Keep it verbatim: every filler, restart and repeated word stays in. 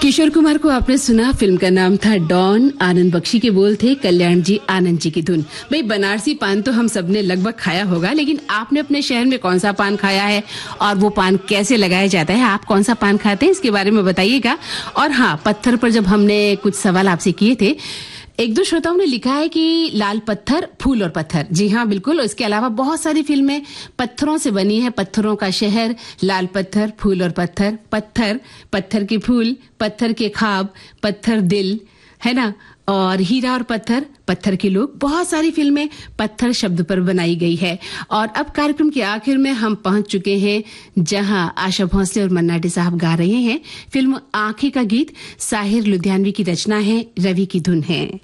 किशोर कुमार को आपने सुना, फिल्म का नाम था डॉन। आनंद बख्शी के बोल थे, कल्याण जी आनंद जी की धुन। भाई बनारसी पान तो हम सबने लगभग खाया होगा, लेकिन आपने अपने शहर में कौन सा पान खाया है और वो पान कैसे लगाया जाता है, आप कौन सा पान खाते हैं, इसके बारे में बताइएगा। और हाँ, पत्थर पर जब हमने कुछ सवाल आपसे किए थे, एक दो श्रोताओं ने लिखा है कि लाल पत्थर, फूल और पत्थर। जी हाँ, बिल्कुल। इसके अलावा बहुत सारी फिल्में पत्थरों से बनी है। पत्थरों का शहर, लाल पत्थर, फूल और पत्थर, पत्थर, पत्थर के फूल, पत्थर के ख्वाब, पत्थर दिल, है ना, और हीरा और पत्थर, पत्थर के लोग। बहुत सारी फिल्में पत्थर शब्द पर बनाई गई है। और अब कार्यक्रम के आखिर में हम पहुंच चुके हैं, जहां आशा भोसले और मन्ना डे साहब गा रहे हैं फिल्म आंखें का गीत। साहिर लुधियानवी की रचना है, रवि की धुन है।